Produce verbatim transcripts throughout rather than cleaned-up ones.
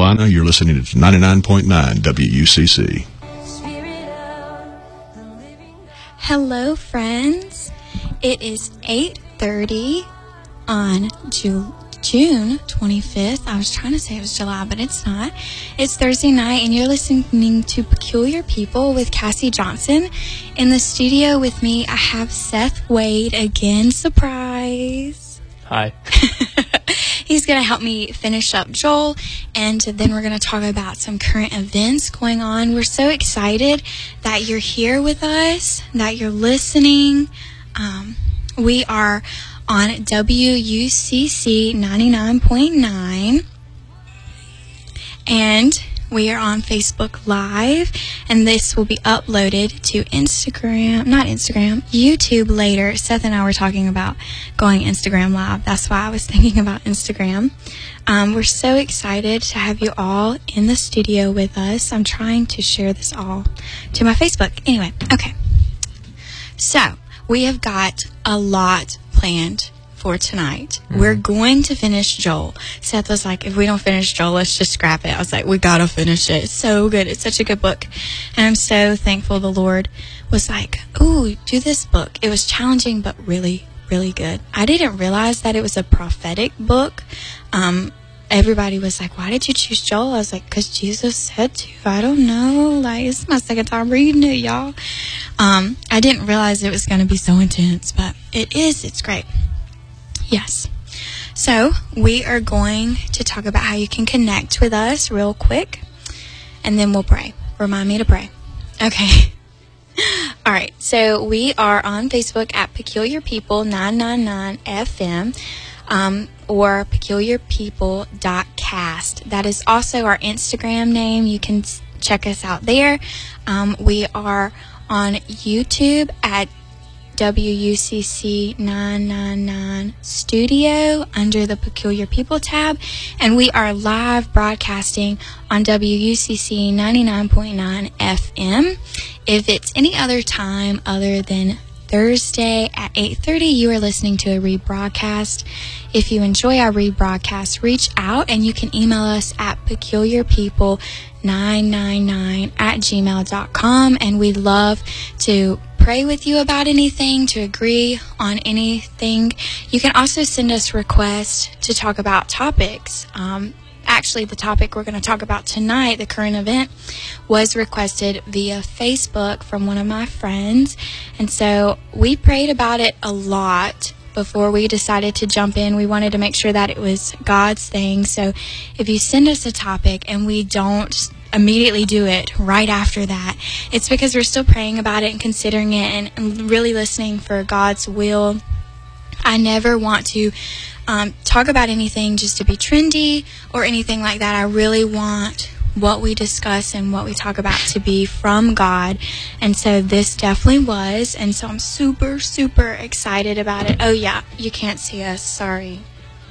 Carolina. You're listening to ninety-nine point nine W U C C. Hello, friends. It is eight thirty on Ju- June twenty-fifth. I was trying to say it was July, but it's not. It's Thursday night, and you're listening to Peculiar People with Cassie Johnson. In the studio with me, I have Seth Wade again. Surprise. Hi. He's going to help me finish up Joel, and then we're going to talk about some current events going on. We're so excited that you're here with us, that you're listening. Um, we are on W U C C ninety-nine point nine, and we are on Facebook Live, and this will be uploaded to Instagram, not Instagram, YouTube later. Seth and I were talking about going Instagram Live. That's why I was thinking about Instagram. Um, we're so excited to have you all in the studio with us. I'm trying to share this all to my Facebook. Anyway, okay. So, we have got a lot planned for tonight. Mm-hmm. We're going to finish Joel. Seth was like, if we don't finish Joel, let's just scrap it. I was like, we gotta finish it. It's so good. It's such a good book. And I'm so thankful the Lord was like, ooh, do this book. It was challenging, but really, really good. I didn't realize that it was a prophetic book. Um, everybody was like, why did you choose Joel? I was like, because Jesus said to. I don't know. Like, it's my second time reading it, y'all. Um, I didn't realize it was going to be so intense, but it is. It's great. Yes. So, we are going to talk about how you can connect with us real quick, and then we'll pray. Remind me to pray. Okay. All right. So, we are on Facebook at Peculiar People nine nine nine F M, um, or peculiar people dot cast. That is also our Instagram name. You can check us out there. Um, we are on YouTube at W U C C nine nine nine Studio under the Peculiar People tab, and we are live broadcasting on W U C C ninety-nine point nine F M. If it's any other time other than Thursday at eight thirty, you are listening to a rebroadcast. If you enjoy our rebroadcast, reach out and you can email us at peculiar people nine nine nine at gmail dot com, and we'd love to pray with you about anything, to agree on anything. You can also send us requests to talk about topics. Um, actually, the topic we're going to talk about tonight, the current event, was requested via Facebook from one of my friends. And so we prayed about it a lot before we decided to jump in. We wanted to make sure that it was God's thing. So if you send us a topic and we don't immediately do it right after that, it's because we're still praying about it and considering it and, and really listening for God's will. I never want to um, talk about anything just to be trendy or anything like that. I really want what we discuss and what we talk about to be from God, and so this definitely was, and so I'm super, super excited about it. Oh yeah, you can't see us, sorry.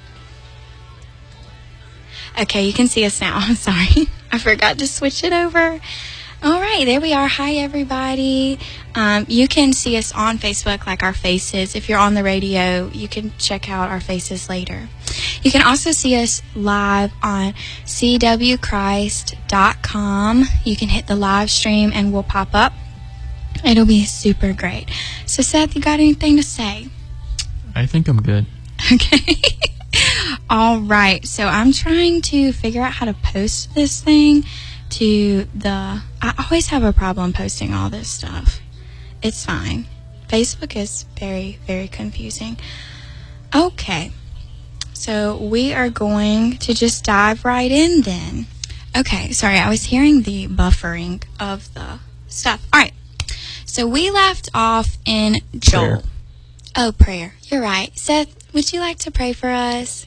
Okay, you can see us now. I'm sorry. I forgot to switch it over. All right, there we are. Hi, everybody. Um, you can see us on Facebook, like our faces. If you're on the radio, you can check out our faces later. You can also see us live on c w christ dot com. You can hit the live stream and we'll pop up. It'll be super great. So, Seth, you got anything to say? I think I'm good. Okay. All right. So I'm trying to figure out how to post this thing to the... I always have a problem posting all this stuff. It's fine. Facebook is very, very confusing. Okay. So we are going to just dive right in then. Okay. Sorry, I was hearing the buffering of the stuff. All right. So we left off in Joel. Prayer. Oh, prayer. You're right. Seth, would you like to pray for us?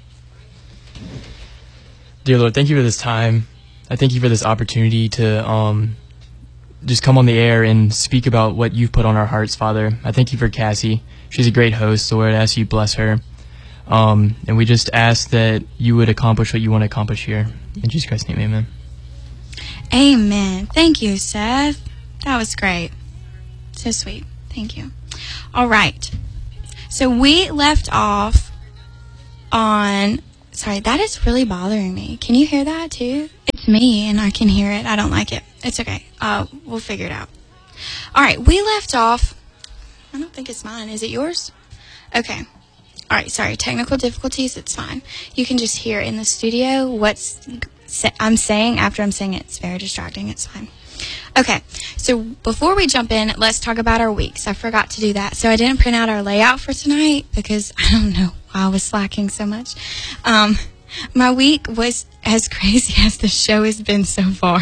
Dear Lord, thank you for this time. I thank you for this opportunity to um, just come on the air and speak about what you've put on our hearts, Father. I thank you for Cassie. She's a great host, so Lord, I ask you bless her. Um, and we just ask that you would accomplish what you want to accomplish here. In Jesus Christ's name, amen. Amen. Thank you, Seth. That was great. So sweet. Thank you. All right. So we left off on... Sorry, that is really bothering me. Can you hear that too? It's me and I can hear it. I don't like it. It's okay. Uh, we'll figure it out. All right, we left off. I don't think it's mine. Is it yours? Okay. All right, sorry. Technical difficulties. It's fine. You can just hear in the studio what's I'm saying after I'm saying it. It's very distracting. It's fine. Okay, so before we jump in, let's talk about our weeks. I forgot to do that. So I didn't print out our layout for tonight because I don't know why I was slacking so much. Um, my week was as crazy as the show has been so far.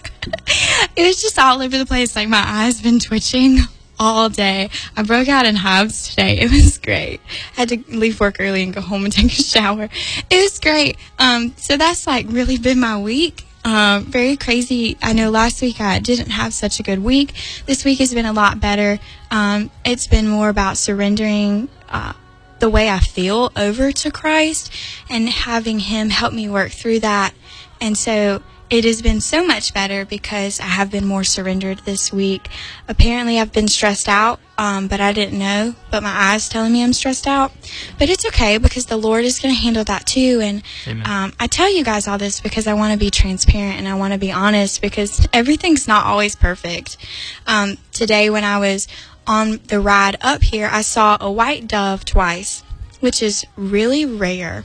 It was just all over the place. Like, my eyes been twitching all day. I broke out in hives today. It was great. I had to leave work early and go home and take a shower. It was great. Um, so that's like really been my week. Uh, very crazy. I know last week I didn't have such a good week. This week has been a lot better. Um, it's been more about surrendering uh, the way I feel over to Christ and having Him help me work through that. And so it has been so much better because I have been more surrendered this week. Apparently I've been stressed out, um, but I didn't know. But my eyes telling me I'm stressed out. But it's okay because the Lord is going to handle that too. And um, I tell you guys all this because I want to be transparent and I want to be honest because everything's not always perfect. Um, today when I was on the ride up here, I saw a white dove twice, which is really rare.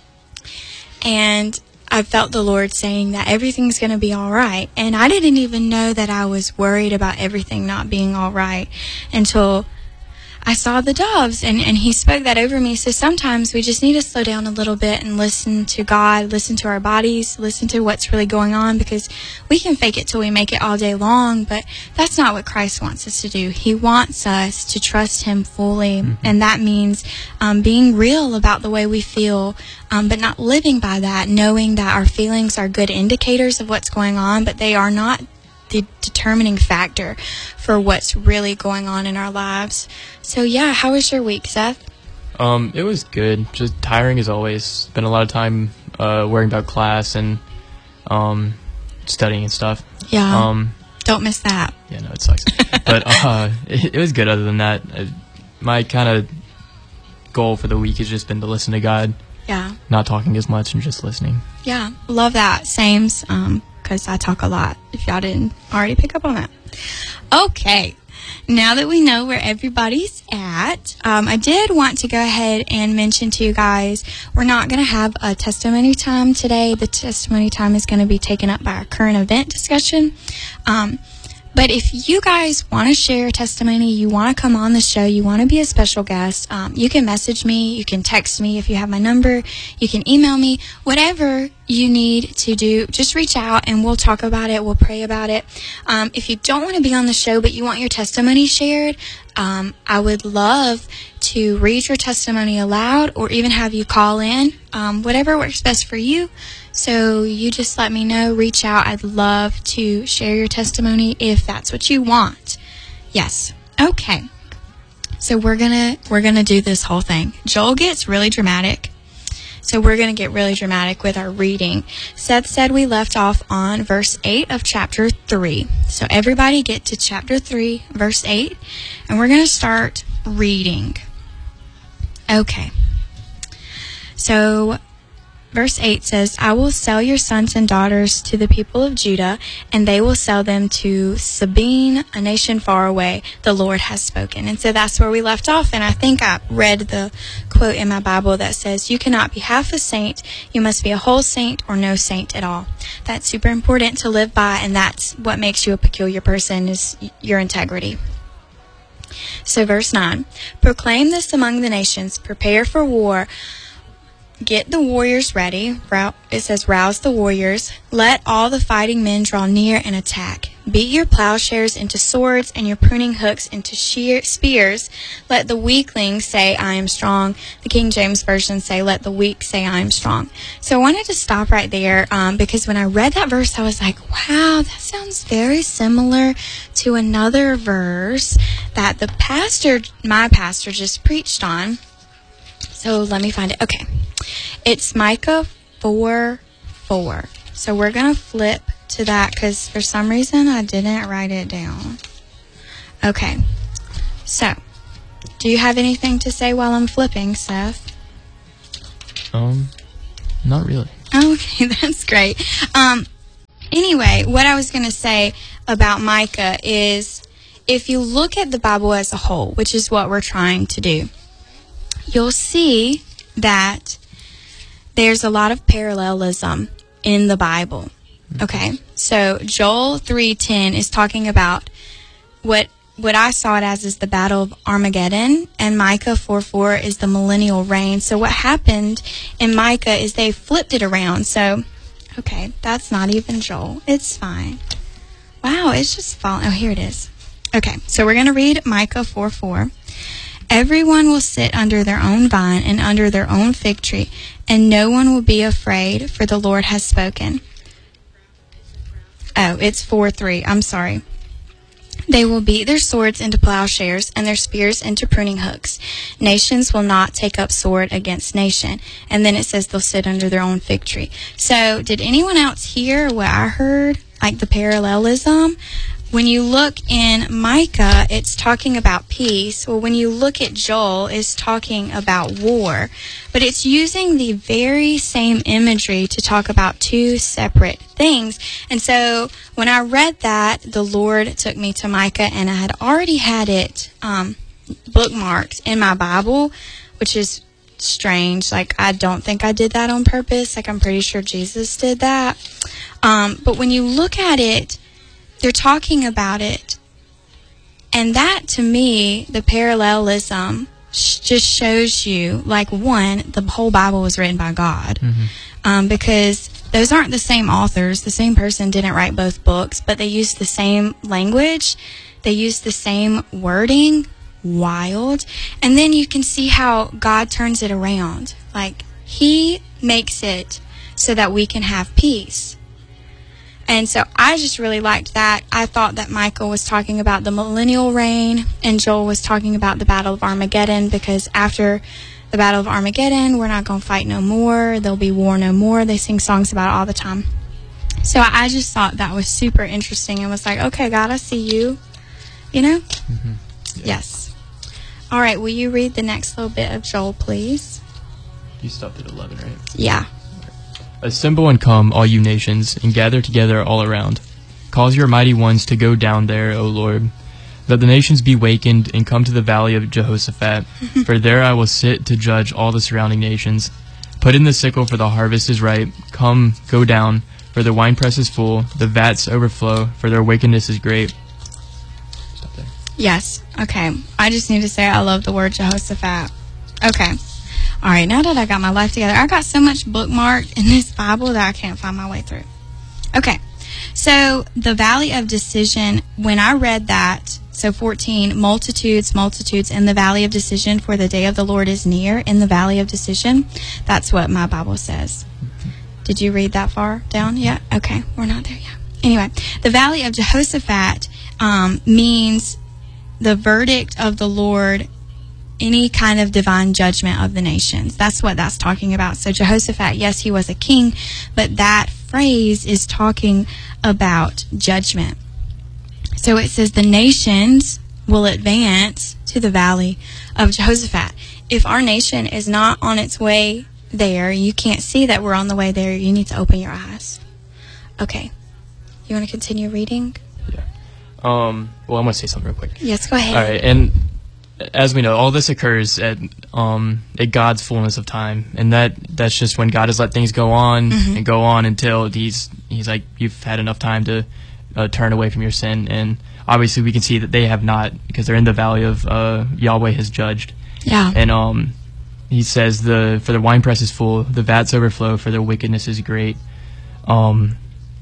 And I felt the Lord saying that everything's going to be all right. And I didn't even know that I was worried about everything not being all right until I saw the doves. And, and He spoke that over me. So sometimes we just need to slow down a little bit and listen to God, listen to our bodies, listen to what's really going on, because we can fake it till we make it all day long. But that's not what Christ wants us to do. He wants us to trust Him fully. Mm-hmm. And that means um, being real about the way we feel, um, but not living by that, knowing that our feelings are good indicators of what's going on, but they are not the determining factor for what's really going on in our lives. So yeah, how was your week, Seth? Um, it was good. Just tiring as always. Spent a lot of time uh, worrying about class and um, studying and stuff. Yeah. Um, Don't miss that. Yeah, no, it sucks. But uh, it, it was good. Other than that, uh, my kind of goal for the week has just been to listen to God. Yeah. Not talking as much and just listening. Yeah, love that. Sames. Um. Because I talk a lot, if y'all didn't already pick up on that. Okay, now that we know where everybody's at, um, I did want to go ahead and mention to you guys, we're not going to have a testimony time today. The testimony time is going to be taken up by our current event discussion. Um, But if you guys want to share a testimony, you want to come on the show, you want to be a special guest, um, you can message me, you can text me if you have my number, you can email me, whatever you need to do, just reach out and we'll talk about it, we'll pray about it. Um, if you don't want to be on the show but you want your testimony shared, um, I would love to read your testimony aloud or even have you call in, um, whatever works best for you. So you just let me know, reach out. I'd love to share your testimony if that's what you want. Yes. Okay. So we're going to we're going to do this whole thing. Joel gets really dramatic. So we're going to get really dramatic with our reading. Seth said we left off on verse eight of chapter three. So everybody get to chapter three, verse eight, and we're going to start reading. Okay. So verse eight says, I will sell your sons and daughters to the people of Judah, and they will sell them to Sabine, a nation far away. The Lord has spoken. And so that's where we left off. And I think I read the quote in my Bible that says, you cannot be half a saint. You must be a whole saint or no saint at all. That's super important to live by, and that's what makes you a peculiar person, is your integrity. So verse nine, proclaim this among the nations, prepare for war. Get the warriors ready. It says, rouse the warriors. Let all the fighting men draw near and attack. Beat your plowshares into swords and your pruning hooks into sheer spears. Let the weakling say, I am strong. The King James Version say, let the weak say, I am strong. So I wanted to stop right there um, because when I read that verse, I was like, wow, that sounds very similar to another verse that the pastor, my pastor, just preached on. So let me find it. Okay. It's Micah four four. So we're going to flip to that because for some reason I didn't write it down. Okay. So, do you have anything to say while I'm flipping, Seth? Um, not really. Okay, that's great. Um, anyway, what I was going to say about Micah is if you look at the Bible as a whole, which is what we're trying to do, you'll see that there's a lot of parallelism in the Bible. Okay, so Joel three ten is talking about what what I saw it as is the Battle of Armageddon, and Micah four four is the millennial reign. So what happened in Micah is they flipped it around. So, okay, that's not even Joel. It's fine. Wow, it's just falling. Oh, here it is. Okay, so we're going to read Micah four four. Everyone will sit under their own vine and under their own fig tree, and no one will be afraid, for the Lord has spoken. Oh, it's four three. I'm sorry. They will beat their swords into plowshares and their spears into pruning hooks. Nations will not take up sword against nation. And then it says they'll sit under their own fig tree. So did anyone else hear what I heard? Like the parallelism? When you look in Micah, it's talking about peace. Well, when you look at Joel, it's talking about war. But it's using the very same imagery to talk about two separate things. And so when I read that, the Lord took me to Micah, and I had already had it um, bookmarked in my Bible, which is strange. Like, I don't think I did that on purpose. Like, I'm pretty sure Jesus did that. Um, but when you look at it, they're talking about it. And that, to me, the parallelism sh- just shows you, like, one, the whole Bible was written by God. Mm-hmm. Um, because those aren't the same authors. The same person didn't write both books, but they used the same language. They used the same wording. Wild. And then you can see how God turns it around. Like, He makes it so that we can have peace. And so I just really liked that. I thought that Micah was talking about the millennial reign, and Joel was talking about the Battle of Armageddon, because after the Battle of Armageddon, we're not going to fight no more. There'll be war no more. They sing songs about it all the time. So I just thought that was super interesting and was like, okay, God, I see you. You know? Mm-hmm. Yeah. Yes. All right, will you read the next little bit of Joel, please? You stopped at eleven, right? Yeah. Assemble and come, all you nations, and gather together all around. Cause your mighty ones to go down there, O Lord. Let the nations be wakened, and come to the valley of Jehoshaphat. For there I will sit to judge all the surrounding nations. Put in the sickle, for the harvest is ripe. Come, go down, for the winepress is full. The vats overflow, for their wickedness is great. Stop there. Yes. Okay. I just need to say I love the word Jehoshaphat. Okay. All right, now that I got my life together, I got so much bookmarked in this Bible that I can't find my way through. Okay, so the Valley of Decision, when I read that, so fourteen, multitudes, multitudes in the Valley of Decision, for the day of the Lord is near in the Valley of Decision. That's what my Bible says. Did you read that far down yet? Okay, we're not there yet. Anyway, the Valley of Jehoshaphat um, means the verdict of the Lord, any kind of divine judgment of the nations. That's what that's talking about. So Jehoshaphat, yes, he was a king, but that phrase is talking about judgment. So it says the nations will advance to the valley of Jehoshaphat. If our nation is not on its way there, you can't see that we're on the way there. You need to open your eyes. Okay. You want to continue reading? Yeah. Um, well, I'm going to say something real quick. Yes, go ahead. All right, and as we know, all this occurs at um, at God's fullness of time, and that that's just when God has let things go on mm-hmm. and go on until he's he's like, you've had enough time to uh, turn away from your sin. And obviously, we can see that they have not, because they're in the valley of uh, Yahweh has judged. Yeah. And um, he says the for the winepress is full, the vats overflow, for their wickedness is great. Um,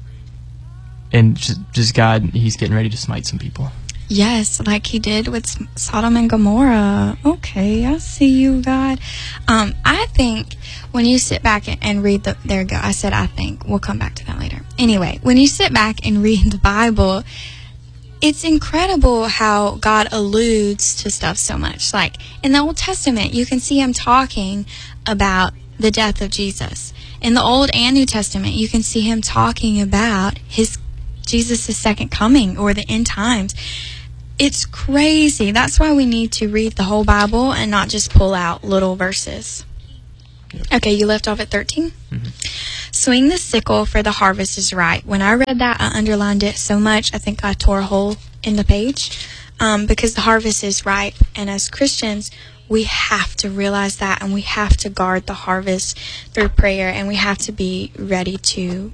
and just, just God, he's getting ready to smite some people. Yes, like he did with Sodom and Gomorrah. Okay, I see you, God. Um, I think when you sit back and read the, there you go, I said I think. We'll come back to that later. Anyway, when you sit back and read the Bible, it's incredible how God alludes to stuff so much. Like in the Old Testament, you can see him talking about the death of Jesus. In the Old and New Testament, you can see him talking about his Jesus' second coming or the end times. It's crazy. That's why we need to read the whole Bible and not just pull out little verses. Yep. Okay, you left off at thirteen? Mm-hmm. Swing the sickle, for the harvest is ripe. When I read that, I underlined it so much, I think I tore a hole in the page, um, because the harvest is ripe. And as Christians, we have to realize that, and we have to guard the harvest through prayer, and we have to be ready to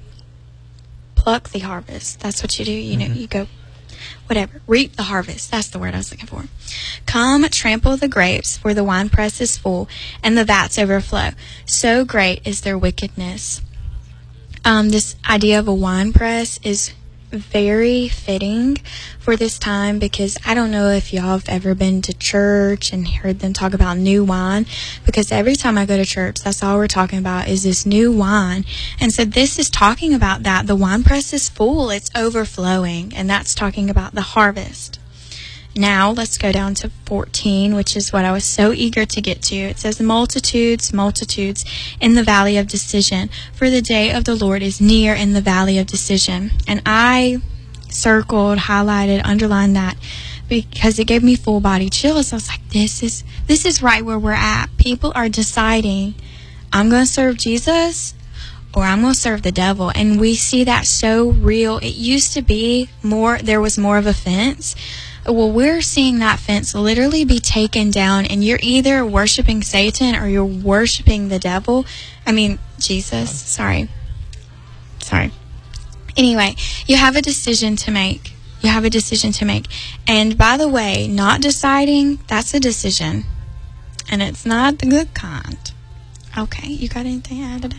pluck the harvest. That's what you do. You know, mm-hmm. you go, whatever, reap the harvest. That's the word I was looking for. Come, trample the grapes, for the winepress is full, and the vats overflow. So great is their wickedness. Um, this idea of a winepress is very fitting for this time, because I don't know if y'all have ever been to church and heard them talk about new wine, because every time I go to church, that's all we're talking about is this new wine. And so this is talking about that. The winepress is full, it's overflowing, and that's talking about the harvest. Now let's go down to fourteen, which is what I was so eager to get to. It says, multitudes, multitudes in the valley of decision, for the day of the Lord is near in the valley of decision. And I circled, highlighted, underlined that because it gave me full body chills. I was like, this is this is right where we're at. People are deciding, I'm going to serve Jesus or I'm going to serve the devil. And we see that so real. It used to be more, there was more of a fence. Well, we're seeing that fence literally be taken down, and you're either worshiping Satan or you're worshiping the devil. I mean, Jesus. Sorry. Sorry. Anyway, you have a decision to make. You have a decision to make. And by the way, not deciding, that's a decision. And it's not the good kind. Okay, you got anything to add to that?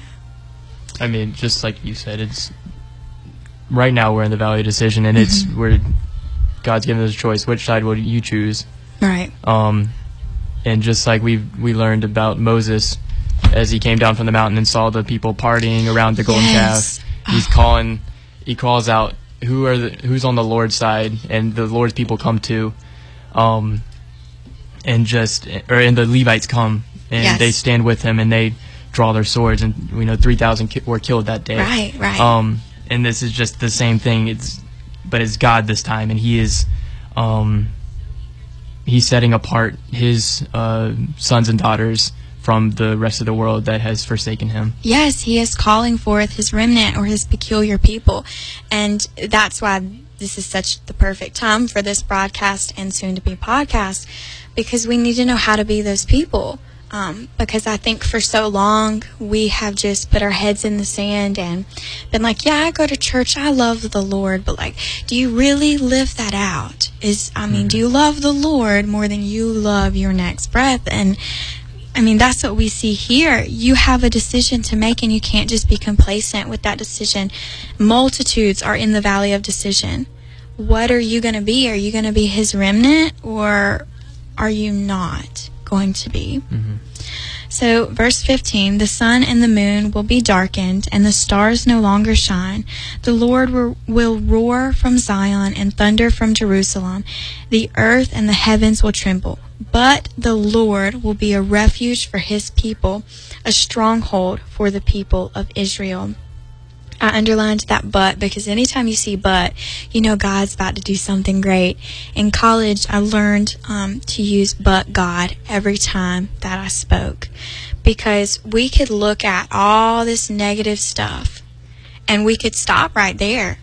I mean, just like you said, it's right now we're in the valley of decision, and mm-hmm. it's we're God's given us a choice. Which side will you choose? Right. Um, and just like we we learned about Moses, as he came down from the mountain and saw the people partying around the golden yes. calf, he's calling. He calls out, "Who are the, who's on the Lord's side?" And the Lord's people come to, um, and just or and the Levites come and yes. they stand with him and they draw their swords, and we know three thousand ki- were killed that day. Right. Right. Um, and this is just the same thing. It's but it's God this time, and He is, um, He's setting apart His uh, sons and daughters from the rest of the world that has forsaken Him. Yes, He is calling forth His remnant or His peculiar people, and that's why this is such the perfect time for this broadcast and soon to be podcast, because we need to know how to be those people. Um, because I think for so long we have just put our heads in the sand and been like, yeah, I go to church, I love the Lord, but like, do you really live that out? Is I mean, mm-hmm. do you love the Lord more than you love your next breath? And I mean, that's what we see here. You have a decision to make, and you can't just be complacent with that decision. Multitudes are in the valley of decision. What are you going to be? Are you going to be His remnant, or are you not going to be? Mm-hmm. So verse fifteen, the sun and the moon will be darkened, and the stars no longer shine. The Lord will, will roar from Zion and thunder from Jerusalem. The earth and the heavens will tremble. But the Lord will be a refuge for His people, a stronghold for the people of Israel. I underlined that but, because anytime you see but, you know God's about to do something great. In college, I learned um, to use but God every time that I spoke, because we could look at all this negative stuff and we could stop right there.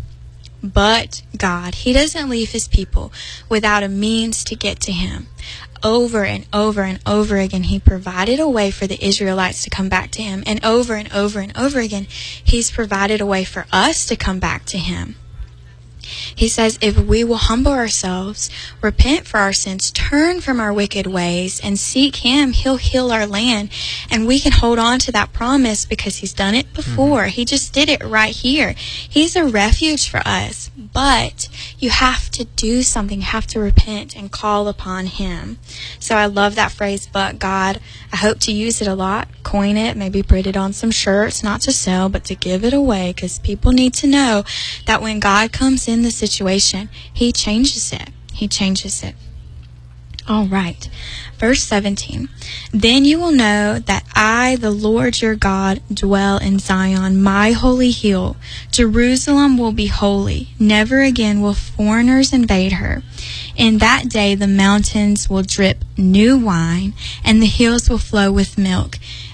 But God, He doesn't leave His people without a means to get to Him. Over and over and over again, He provided a way for the Israelites to come back to Him. And over and over and over again, He's provided a way for us to come back to Him. He says, if we will humble ourselves, repent for our sins, turn from our wicked ways, and seek Him, He'll heal our land. And we can hold on to that promise because He's done it before. Mm-hmm. He just did it right here. He's a refuge for us. But you have to do something. You have to repent and call upon Him. So I love that phrase, but God. I hope to use it a lot, coin it, maybe put it on some shirts, not to sell, but to give it away, because people need to know that when God comes in the situation, He changes it. He changes it. All right. Verse seventeen. Then you will know that I, the Lord your God, dwell in Zion, my holy hill. Jerusalem will be holy. Never again will foreigners invade her. In that day the mountains will drip new wine, and the hills will flow with milk.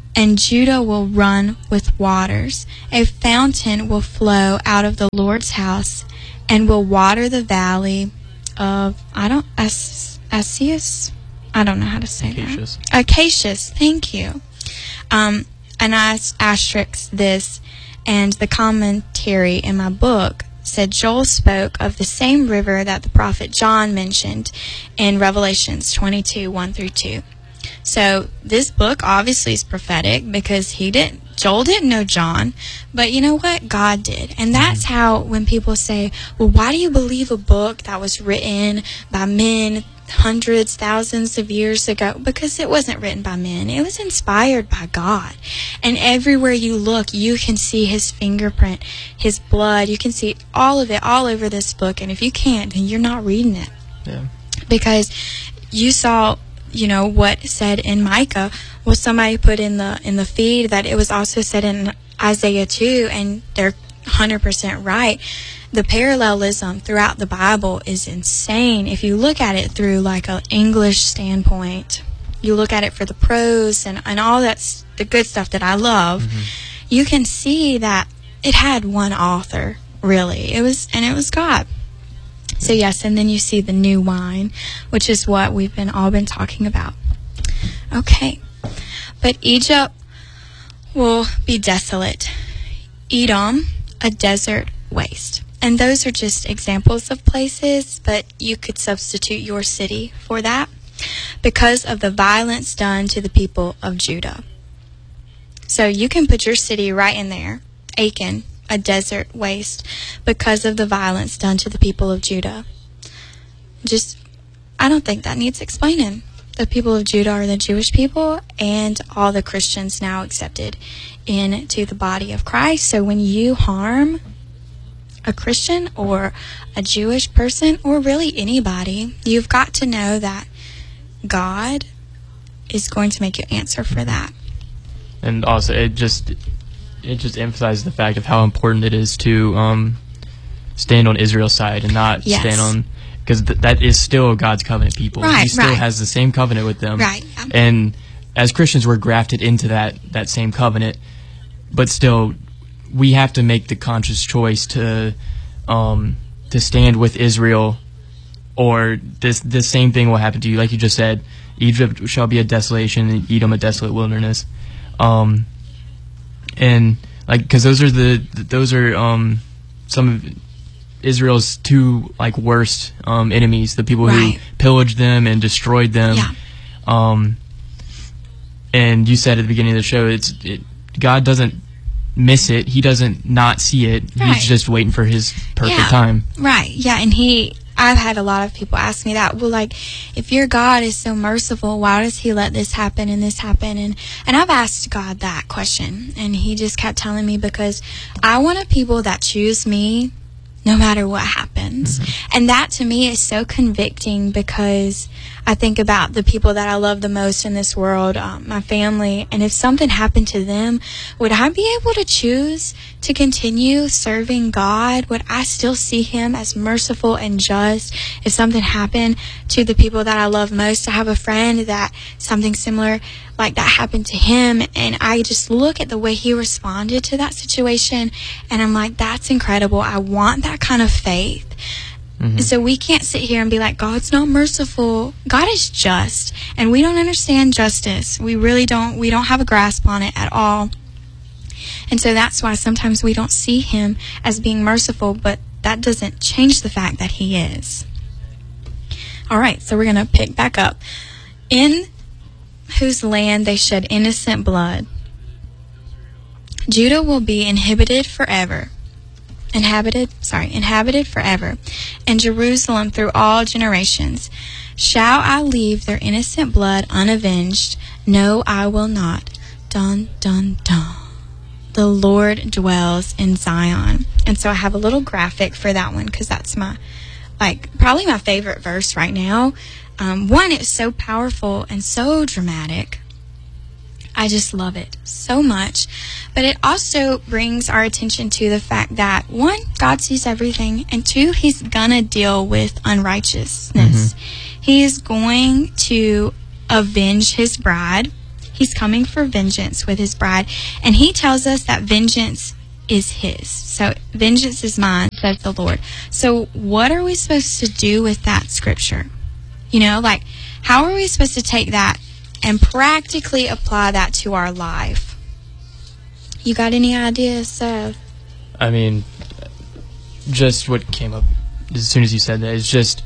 and Judah will run with waters. A fountain will flow out of the Lord's house and will water the valley of, I don't, As, Asius? I don't know how to say Acacius. that. Acacius, thank you. Um, and I asterisk this, and the commentary in my book said Joel spoke of the same river that the prophet John mentioned in Revelations twenty-two, one through two. So this book obviously is prophetic because he didn't, Joel didn't know John, but you know what? God did. And that's how when people say, well, why do you believe a book that was written by men hundreds, thousands of years ago? Because it wasn't written by men. It was inspired by God. And everywhere you look, you can see his fingerprint, his blood. You can see all of it all over this book. And if you can't, then you're not reading it. Yeah. Because you saw, you know, what said in Micah. Well, somebody put in the in the feed that it was also said in Isaiah two, and they're one hundred percent right. The parallelism throughout the Bible is insane. If you look at it through like an English standpoint, you look at it for the prose and, and all that's the good stuff that I love, mm-hmm. you can see that it had one author, really. It was, and it was God. So yes, and then you see the new wine, which is what we've been all been talking about. Okay. But Egypt will be desolate. Edom, a desert waste. And those are just examples of places, but you could substitute your city for that because of the violence done to the people of Judah. So you can put your city right in there, Achan, a desert waste, because of the violence done to the people of Judah. Just, I don't think that needs explaining. The people of Judah are the Jewish people and all the Christians now accepted into the body of Christ. So when you harm a Christian or a Jewish person or really anybody, you've got to know that God is going to make you answer for that. And also, it just it just emphasizes the fact of how important it is to um, stand on Israel's side and not yes. stand on, because th- that is still God's covenant people. Right, he still right. has the same covenant with them. Right. And as Christians, we're grafted into that, that same covenant, but still, we have to make the conscious choice to um, to stand with Israel, or this this same thing will happen to you. Like you just said, Egypt shall be a desolation, and Edom a desolate wilderness. Um, and like, because those are the those are um, some of Israel's two like worst um, enemies, the people right. who pillaged them and destroyed them. Yeah. Um, and you said at the beginning of the show, it's it, God doesn't miss it. He doesn't not see it. Right. He's just waiting for his perfect yeah. time. Right. Yeah. And he, I've had a lot of people ask me that. Well, like, if your God is so merciful, why does he let this happen and this happen? And, and I've asked God that question, and he just kept telling me, because I want a people that choose me no matter what happens. Mm-hmm. And that to me is so convicting, because I think about the people that I love the most in this world, um, my family, and if something happened to them, would I be able to choose to continue serving God? Would I still see him as merciful and just if something happened to the people that I love most? I have a friend that something similar like that happened to him, and I just look at the way he responded to that situation, and I'm like, that's incredible. I want that kind of faith. Mm-hmm. So we can't sit here and be like, God's not merciful. God is just, and we don't understand justice. We really don't. We don't have a grasp on it at all. And so that's why sometimes we don't see him as being merciful, but that doesn't change the fact that he is. All right, so we're going to pick back up. In whose land they shed innocent blood, Judah will be inhibited forever. Inhabited, sorry, inhabited forever, and Jerusalem through all generations. Shall I leave their innocent blood unavenged? No, I will not. Dun, dun, dun. The Lord dwells in Zion. And so I have a little graphic for that one, because that's my, like, probably my favorite verse right now. Um, one, it's so powerful and so dramatic. I just love it so much. But it also brings our attention to the fact that, one, God sees everything, and two, he's gonna deal with unrighteousness. Mm-hmm. He is going to avenge his bride. He's coming for vengeance with his bride. And he tells us that vengeance is his. So vengeance is mine, says the Lord. So what are we supposed to do with that scripture? You know, like, how are we supposed to take that and practically apply that to our life? You got any ideas, Seth? I mean, just what came up as soon as you said that is just,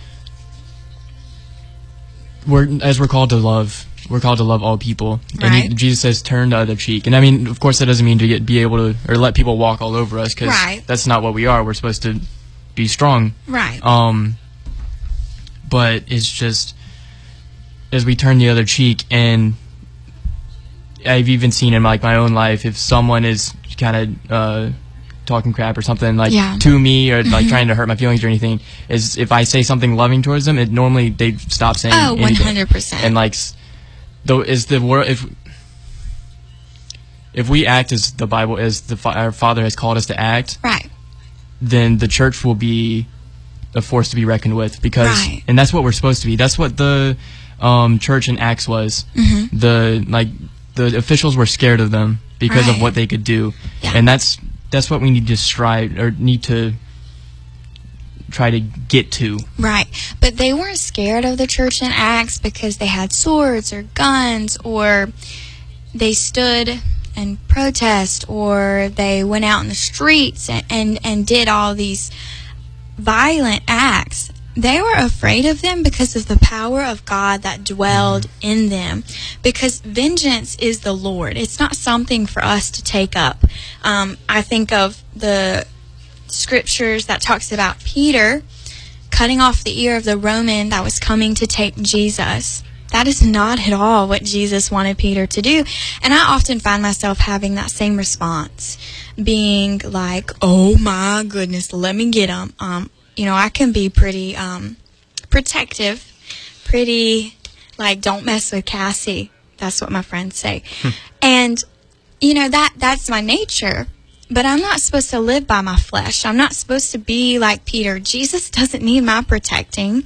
we're as we're called to love, we're called to love all people. And Right. he, Jesus says, turn the other cheek. And I mean, of course, that doesn't mean to get be able to, or let people walk all over us, because Right. that's not what we are. We're supposed to be strong. Right. Um, but it's just, as we turn the other cheek, and I've even seen in like my own life, if someone is kind of uh, talking crap or something like Yeah. to me, or like Mhm. trying to hurt my feelings or anything, is if I say something loving towards them, it normally they stop saying Oh, anything. one hundred percent. And like, s- though is the world if if we act as the Bible, as the fa- our Father has called us to act, Right. then the church will be a force to be reckoned with, because Right. and that's what we're supposed to be. That's what the um, church in Acts was. Mm-hmm. The like the officials were scared of them because of Right. what they could do, Yeah. and that's that's what we need to strive or need to try to get to. Right. But they weren't scared of the church in Acts because they had swords or guns, or they stood and protest, or they went out in the streets and, and, and did all these violent acts. They were afraid of them because of the power of God that dwelled in them. Because vengeance is the Lord. It's not something for us to take up. Um, I think of the scriptures that talks about Peter cutting off the ear of the Roman that was coming to take Jesus. That is not at all what Jesus wanted Peter to do. And I often find myself having that same response, being like, oh my goodness, let me get him. Um, you know, I can be pretty um, protective, pretty like, don't mess with Cassie. That's what my friends say. And, you know, that that's my nature. But I'm not supposed to live by my flesh. I'm not supposed to be like Peter. Jesus doesn't need my protecting.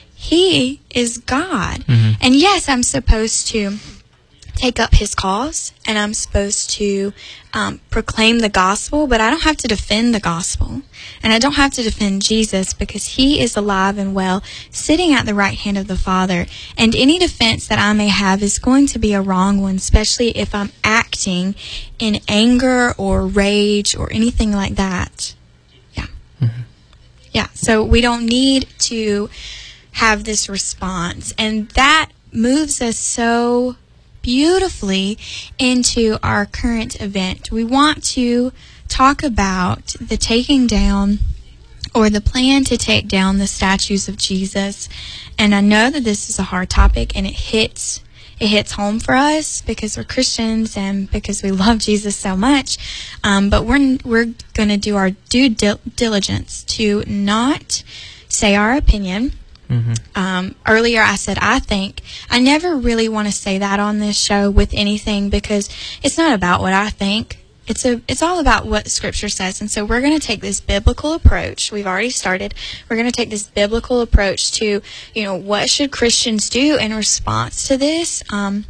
He is God. Mhm. And yes, I'm supposed to take up his cause, and I'm supposed to um, proclaim the gospel, but I don't have to defend the gospel. And I don't have to defend Jesus, because he is alive and well, sitting at the right hand of the Father. And any defense that I may have is going to be a wrong one, especially if I'm acting in anger or rage or anything like that. Yeah. Mm-hmm. Yeah. So we don't need to have this response. And that moves us so beautifully into our current event. We want to talk about the taking down, or the plan to take down, the statues of Jesus. And I know that this is a hard topic, and it hits it hits home for us because we're Christians and because we love Jesus so much. Um, but we're we're going to do our due dil- diligence to not say our opinion. Mm-hmm. Um, earlier I said I think. I never really want to say that on this show with anything, because it's not about what I think. It's a it's all about what Scripture says. And so we're going to take this biblical approach. We've already started. We're going to take this biblical approach to, you know, what should Christians do in response to this? Um,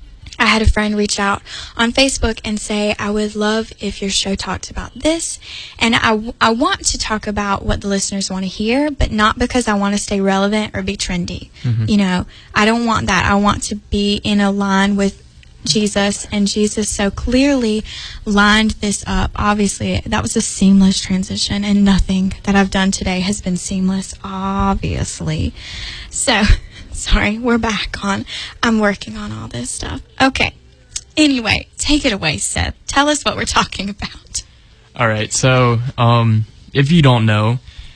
I had a friend reach out on Facebook and say, I would love if your show talked about this. And I, I want to talk about what the listeners want to hear, but not because I want to stay relevant or be trendy. Mhm. You know, I don't want that. I want to be in a line with Jesus, and Jesus so clearly lined this up. Obviously, that was a seamless transition, and nothing that I've done today has been seamless, obviously. So, sorry, we're back on. I'm working on all this stuff. Okay. Anyway, take it away, Seth. Tell us what we're talking about. All right. So, um, if you don't know,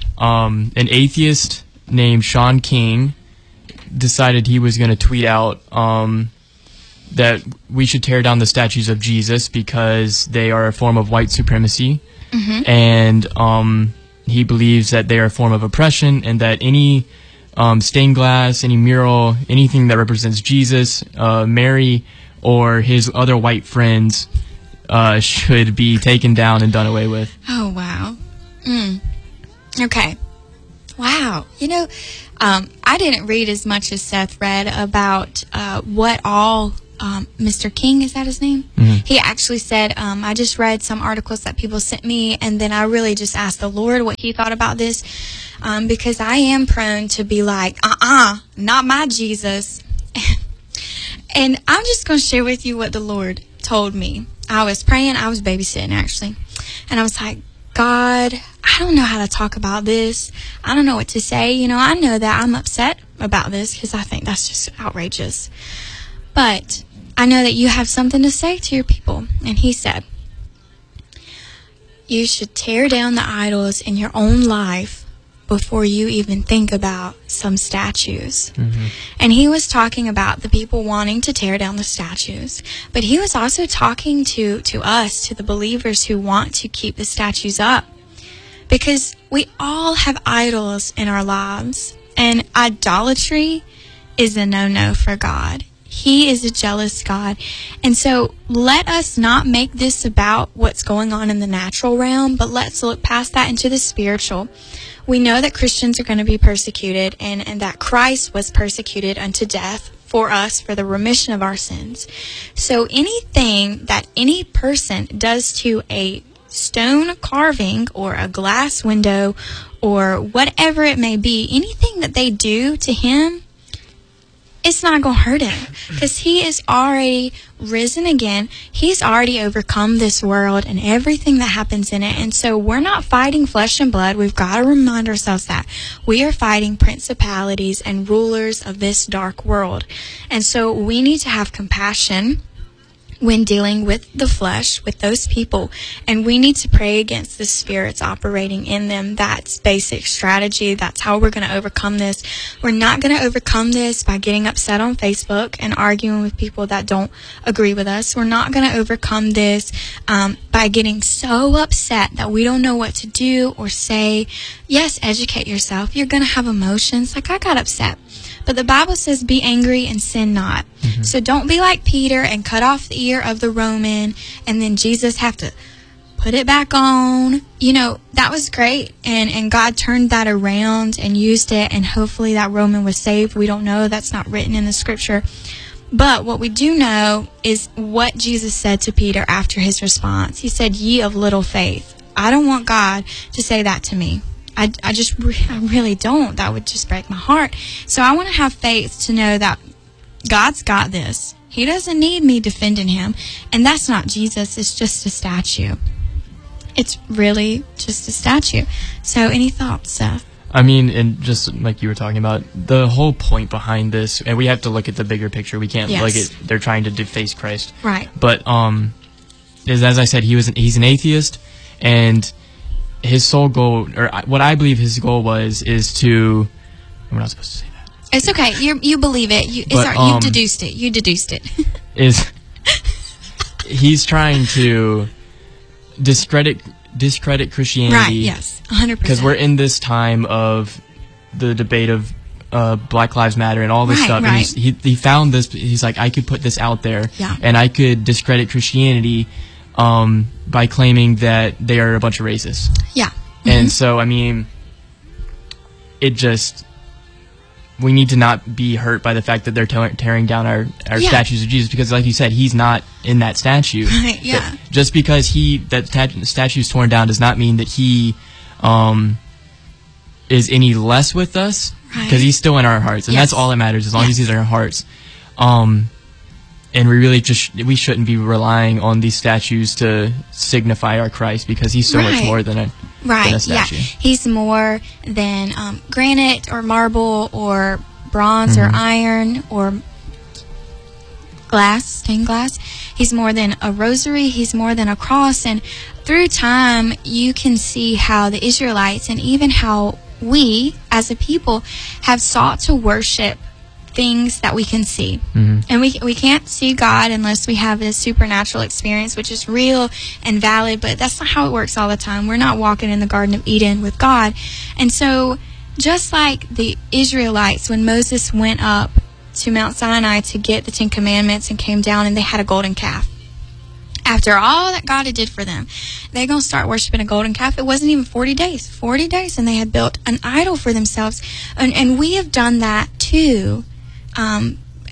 um, an atheist named Sean King decided he was going to tweet out um, that we should tear down the statues of Jesus because they are a form of white supremacy. Mm-hmm. And um, he believes that they are a form of oppression, and that any um, stained glass, any mural, anything that represents Jesus, uh, Mary, or his other white friends uh, should be taken down and done away with. Oh, wow. Mm. Okay. Wow. You know, um, I didn't read as much as Seth read about uh, what all um, Mister King, is that his name? Mm-hmm. He actually said, um, I just read some articles that people sent me, and then I really just asked the Lord what he thought about this, um, because I am prone to be like, uh-uh, not my Jesus. And I'm just going to share with you what the Lord told me. I was praying, I was babysitting actually, and I was like, God, I don't know how to talk about this. I don't know what to say. You know, I know that I'm upset about this because I think that's just outrageous. But I know that you have something to say to your people. And he said, you should tear down the idols in your own life before you even think about some statues. Mm-hmm. And he was talking about the people wanting to tear down the statues. But he was also talking to, to us, to the believers who want to keep the statues up. Because we all have idols in our lives. And idolatry is a no-no for God. He is a jealous God. And so let us not make this about what's going on in the natural realm, but let's look past that into the spiritual. We know that Christians are going to be persecuted, and, and that Christ was persecuted unto death for us for the remission of our sins. So anything that any person does to a stone carving or a glass window or whatever it may be, anything that they do to him, it's not going to hurt him because he is already risen again. He's already overcome this world and everything that happens in it. And so we're not fighting flesh and blood. We've got to remind ourselves that we are fighting principalities and rulers of this dark world. And so we need to have compassion when dealing with the flesh, with those people, and we need to pray against the spirits operating in them. That's basic strategy. That's how we're going to overcome this. We're not going to overcome this by getting upset on Facebook and arguing with people that don't agree with us. We're not going to overcome this um, by getting so upset that we don't know what to do or say. Yes, educate yourself. You're going to have emotions. Like I got upset. But the Bible says, be angry and sin not. Mm-hmm. So don't be like Peter and cut off the ear of the Roman and then Jesus have to put it back on. You know, that was great. And, and God turned that around and used it. And hopefully that Roman was saved. We don't know. That's not written in the scripture. But what we do know is what Jesus said to Peter after his response. He said, ye of little faith. I don't want God to say that to me. I, I just I really don't. That would just break my heart. So I want to have faith to know that God's got this. He doesn't need me defending him. And that's not Jesus. It's just a statue. It's really just a statue. So any thoughts, Seth? I mean, and just like you were talking about, the whole point behind this, and we have to look at the bigger picture. We can't yes. look at they're trying to deface Christ. Right. But um, is as I said, he was an, he's an atheist, and his sole goal, or what I believe his goal was, is to. We're not supposed to say that. It's okay. You you believe it. You, it's but, all right. um, you deduced it. You deduced it. is he's trying to discredit discredit Christianity. Right. Yes. one hundred percent. Because we're in this time of the debate of uh, Black Lives Matter and all this right, stuff. Right. And he's, he he found this. He's like, I could put this out there, yeah. and I could discredit Christianity. Um, by claiming that they are a bunch of racists. Yeah. Mm-hmm. And so, I mean, it just, we need to not be hurt by the fact that they're te- tearing down our, our yeah. statues of Jesus, because like you said, he's not in that statue. Right, yeah. That just because he, that stat- statue's torn down does not mean that he um, is any less with us, because right. he's still in our hearts, and yes. that's all that matters, as long yes. as he's in our hearts. Um, And we really just we shouldn't be relying on these statues to signify our Christ, because he's so right. much more than a, right. than a statue. Yeah. He's more than um, granite or marble or bronze mm-hmm. or iron or glass, stained glass. He's more than a rosary. He's more than a cross. And through time, you can see how the Israelites and even how we as a people have sought to worship things that we can see. Mm-hmm. And we we can't see God unless we have this supernatural experience, which is real and valid, but that's not how it works all the time. We're not walking in the Garden of Eden with God. And so just like the Israelites, when Moses went up to Mount Sinai to get the Ten Commandments and came down and they had a golden calf. After all that God had did for them, they're going to start worshiping a golden calf. It wasn't even forty days. forty days, and they had built an idol for themselves. And, and we have done that too. Um,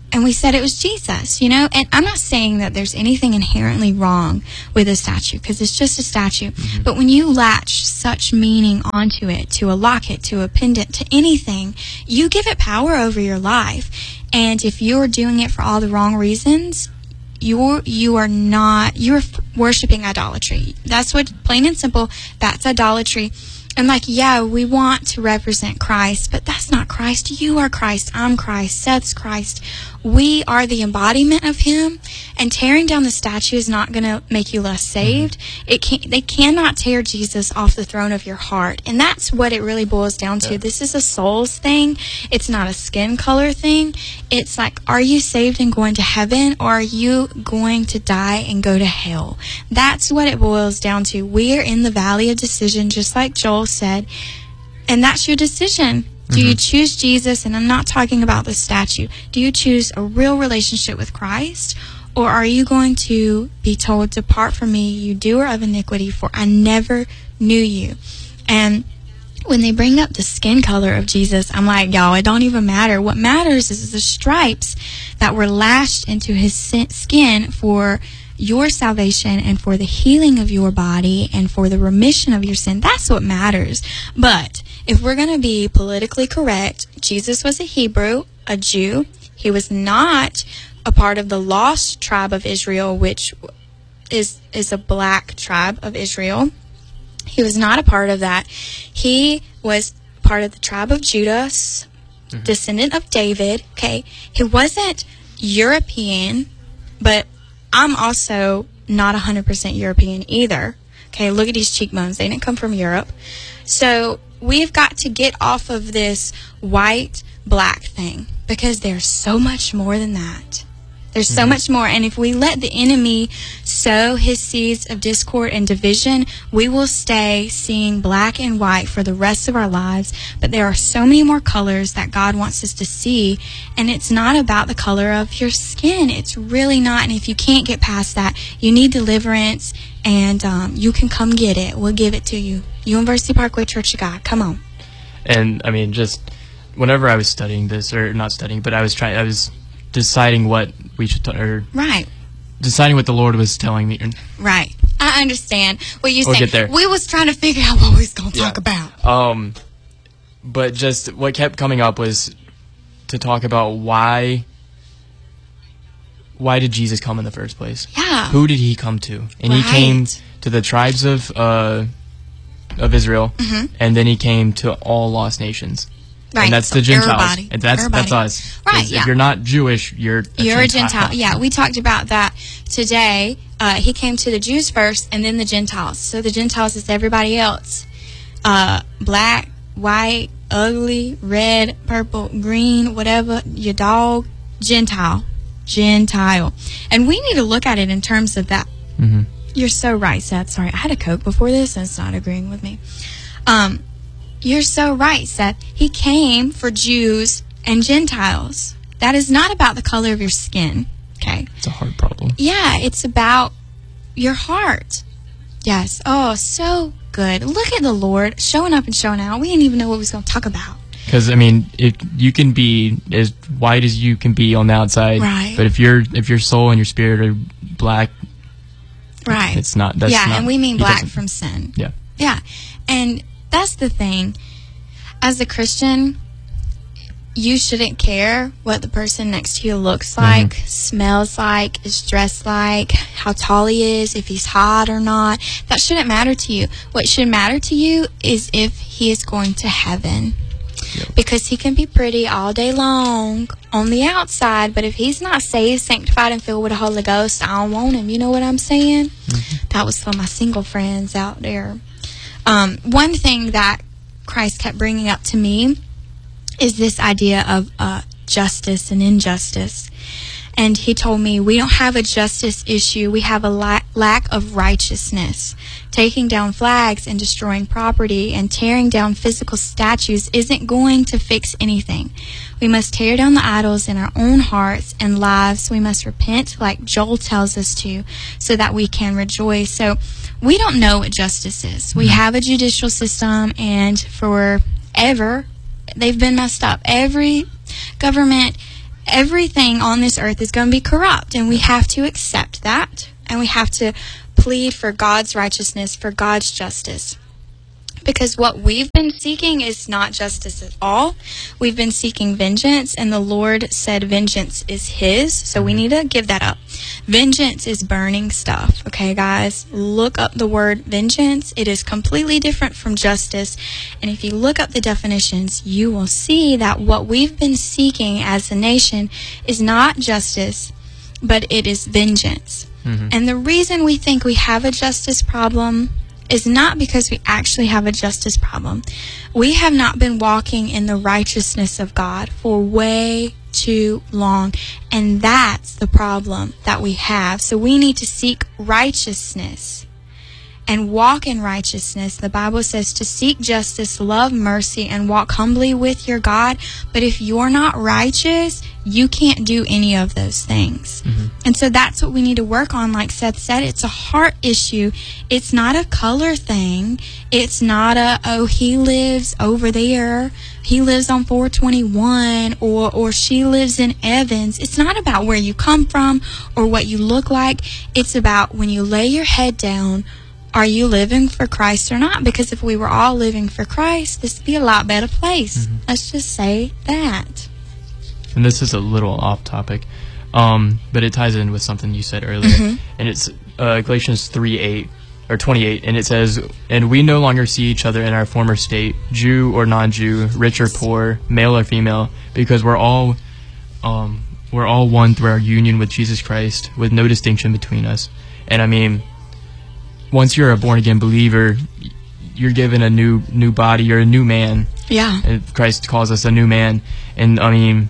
and we said it was Jesus, you know? And I'm not saying that there's anything inherently wrong with a statue, because it's just a statue. Mm-hmm. But when you latch such meaning onto it, to a locket, to a pendant, to anything, you give it power over your life. And if you're doing it for all the wrong reasons, you're, you are not, you're worshiping idolatry. That's what, plain and simple, that's idolatry. And like, yeah, we want to represent Christ, but that's not Christ. You are Christ. I'm Christ. Seth's Christ. We are the embodiment of him. And tearing down the statue is not going to make you less saved. It can They cannot tear Jesus off the throne of your heart. And that's what it really boils down to. Yeah. This is a souls thing. It's not a skin color thing. It's like, are you saved and going to heaven, or are you going to die and go to hell? That's what it boils down to. We're in the valley of decision, just like Joel said, and that's your decision. Do mm-hmm. you choose Jesus? And I'm not talking about the statue. Do you choose a real relationship with Christ, or are you going to be told, depart from me, you doer of iniquity, for I never knew you? And when they bring up the skin color of Jesus, I'm like, y'all, it don't even matter. What matters is the stripes that were lashed into his skin for your salvation and for the healing of your body and for the remission of your sin. That's what matters. But if we're going to be politically correct, Jesus was a Hebrew, a Jew. He was not a part of the lost tribe of Israel, which is is a black tribe of Israel. He was not a part of that. He was part of the tribe of Judah, mm-hmm. descendant of David. Okay, he wasn't European, but I'm also not one hundred percent European either. Okay, look at these cheekbones. They didn't come from Europe. So we've got to get off of this white-black thing, because there's so much more than that. There's so mm-hmm. much more. And if we let the enemy sow his seeds of discord and division, we will stay seeing black and white for the rest of our lives. But there are so many more colors that God wants us to see. And it's not about the color of your skin. It's really not. And if you can't get past that, you need deliverance. And um, you can come get it. We'll give it to you. University Parkway Church of God. Come on. And, I mean, just whenever I was studying this, or not studying, but I was trying, I was deciding what we should, t- or right, deciding what the Lord was telling me. Right, I understand what you're we'll saying. Get there. We was trying to figure out what we was going to yeah. talk about. Um, but just what kept coming up was to talk about why. Why did Jesus come in the first place? Yeah. Who did he come to? And right. he came to the tribes of uh, of Israel, mm-hmm. and then he came to all lost nations. Right. And that's so the Gentiles. Everybody. And that's everybody. that's us. Right. Yeah. If you're not Jewish, you're a you're Gentile. a Gentile. Yeah, we talked about that today. Uh, he came to the Jews first, and then the Gentiles. So the Gentiles is everybody else. Uh, black, white, ugly, red, purple, green, whatever. Your dog, Gentile. Gentile. And we need to look at it in terms of that. Mm-hmm. You're so right, Seth. Sorry, I had a Coke before this, and it's not agreeing with me. Um, you're so right, Seth. He came for Jews and Gentiles. That is not about the color of your skin, okay? It's a hard problem. Yeah, it's about your heart. Yes. Oh, so good. Look at the Lord showing up and showing out. We didn't even know what we was going to talk about. Because, I mean, if you can be as white as you can be on the outside, right. but if your if your soul and your spirit are black, right, it's not. That's yeah, not, and we mean black from sin. Yeah, yeah, and that's the thing. As a Christian, you shouldn't care what the person next to you looks like, mm-hmm. smells like, is dressed like, how tall he is, if he's hot or not. That shouldn't matter to you. What should matter to you is if he is going to heaven. Yep. Because he can be pretty all day long on the outside, but if he's not saved, sanctified, and filled with the Holy Ghost, I don't want him. You know what I'm saying? Mm-hmm. That was for my single friends out there. Um, one thing that Christ kept bringing up to me is this idea of uh, justice and injustice. And he told me, we don't have a justice issue. We have a la- lack of righteousness. Taking down flags and destroying property and tearing down physical statues isn't going to fix anything. We must tear down the idols in our own hearts and lives. We must repent like Joel tells us to, so that we can rejoice. So we don't know what justice is. We have a judicial system, and forever they've been messed up. Every government everything on this earth is going to be corrupt, and we have to accept that, and we have to plead for God's righteousness, for God's justice. Because what we've been seeking is not justice at all. We've been seeking vengeance, and the Lord said vengeance is His, so we need to give that up. Vengeance is burning stuff, okay, guys? Look up the word vengeance. It is completely different from justice, and if you look up the definitions, you will see that what we've been seeking as a nation is not justice, but it is vengeance. Mm-hmm. And the reason we think we have a justice problem is not because we actually have a justice problem. We have not been walking in the righteousness of God for way too long, and that's the problem that we have. So we need to seek righteousness and walk in righteousness. The Bible says to seek justice, love mercy, and walk humbly with your God. But if you're not righteous, you can't do any of those things. Mm-hmm. And so that's what we need to work on. Like Seth said, it's a heart issue. It's not a color thing. It's not a, oh, he lives over there. He lives on four twenty-one, or, or she lives in Evans. It's not about where you come from or what you look like. It's about when you lay your head down, are you living for Christ or not? Because if we were all living for Christ, this would be a lot better place. Mm-hmm. Let's just say that. And this is a little off topic, um, but it ties in with something you said earlier. Mm-hmm. And it's uh, Galatians three eight or twenty-eight, and it says, "And we no longer see each other in our former state, Jew or non-Jew, rich or poor, male or female, because we're all um, we're all one through our union with Jesus Christ, with no distinction between us." And I mean, once you're a born-again believer, you're given a new new body. You're a new man. Yeah. And Christ calls us a new man. And, I mean,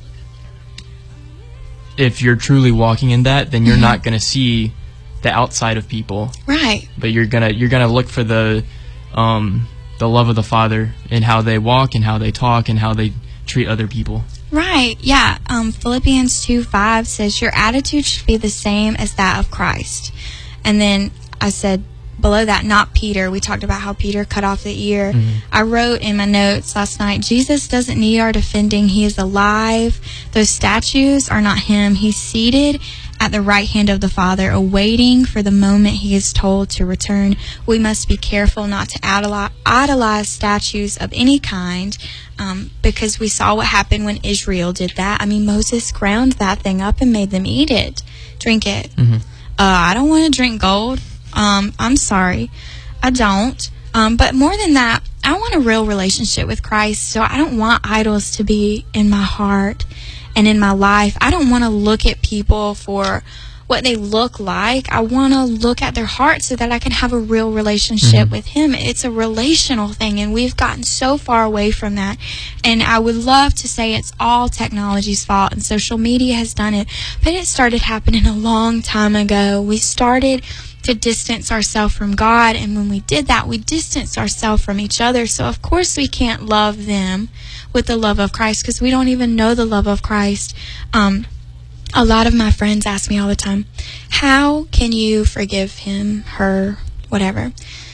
if you're truly walking in that, then you're mm-hmm. not going to see the outside of people. Right. But you're going to you're gonna look for the um, the love of the Father in how they walk and how they talk and how they treat other people. Right, yeah. Um, Philippians two five says, your attitude should be the same as that of Christ. And then I said below that, not Peter. We talked about how Peter cut off the ear. Mm-hmm. I wrote in my notes last night, Jesus doesn't need our defending. He is alive. Those statues are not him. He's seated at the right hand of the Father, awaiting for the moment he is told to return. We must be careful not to idolize, idolize statues of any kind, um, because we saw what happened when Israel did that. I mean, Moses ground that thing up and made them eat it, drink it. Mm-hmm. Uh, I don't want to drink gold. Um, I'm sorry. I don't. Um, but more than that, I want a real relationship with Christ, so I don't want idols to be in my heart and in my life. I don't want to look at people for what they look like. I want to look at their heart so that I can have a real relationship mm-hmm. with Him. It's a relational thing, and we've gotten so far away from that. And I would love to say it's all technology's fault and social media has done it, but it started happening a long time ago. We started to distance ourselves from God, and when we did that, we distanced ourselves from each other. So of course we can't love them with the love of Christ, because we don't even know the love of Christ. Um, a lot of my friends ask me all the time, how can you forgive him, her, whatever?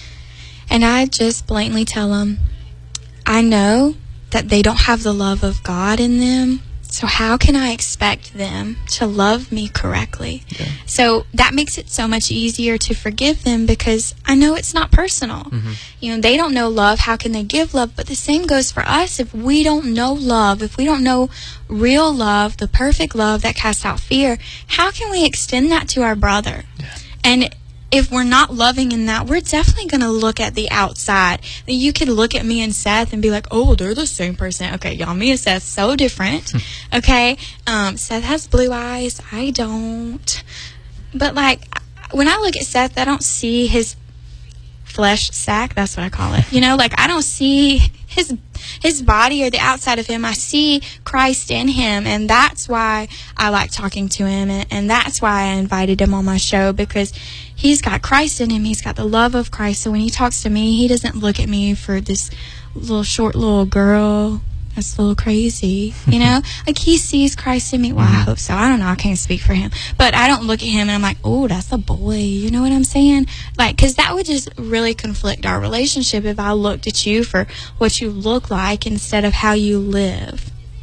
And I just blatantly tell them, I know that they don't have the love of God in them, so how can I expect them to love me correctly? Yeah. So that makes it so much easier to forgive them, because I know it's not personal. Mm-hmm. You know, they don't know love. How can they give love? But the same goes for us. If we don't know love, if we don't know real love, the perfect love that casts out fear, how can we extend that to our brother? Yeah. And if we're not loving in that, we're definitely going to look at the outside. You could look at me and Seth and be like, oh, they're the same person. Okay, y'all, me and Seth, so different. Okay, um, Seth has blue eyes. I don't. But, like, when I look at Seth, I don't see his flesh sack. That's what I call it. You know, like, I don't see his his body or the outside of him. I see Christ in him, and that's why I like talking to him, and, and that's why I invited him on my show, because he's got Christ in him. He's got the love of Christ. So when he talks to me, he doesn't look at me for this little short little girl that's a little crazy, you know? Like, he sees Christ in me. Well, I hope so. I don't know. I can't speak for him. But I don't look at him and I'm like, oh, that's a boy. You know what I'm saying? Like, because that would just really conflict our relationship if I looked at you for what you look like instead of how you live.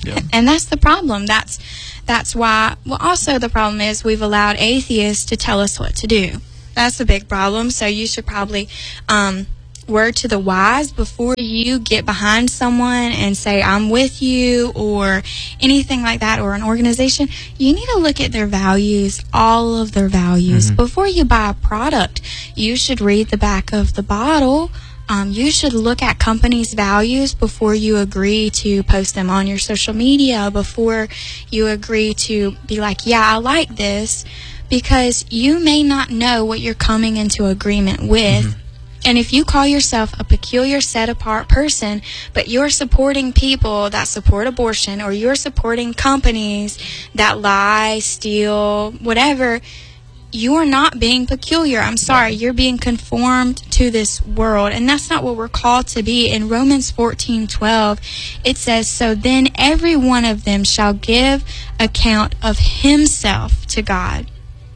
Yeah. And that's the problem. That's that's why, well, also the problem is we've allowed atheists to tell us what to do. That's a big problem. So you should probably um, word to the wise before you get behind someone and say, I'm with you, or anything like that, or an organization. You need to look at their values, all of their values. Mm-hmm. Before you buy a product, you should read the back of the bottle. Um, you should look at companies' values before you agree to post them on your social media, before you agree to be like, yeah, I like this, because you may not know what you're coming into agreement with. Mm-hmm. And if you call yourself a peculiar, set-apart person, but you're supporting people that support abortion, or you're supporting companies that lie, steal, whatever, you are not being peculiar. I'm sorry. You're being conformed to this world. And that's not what we're called to be. In Romans fourteen twelve, it says, so then every one of them shall give account of himself to God.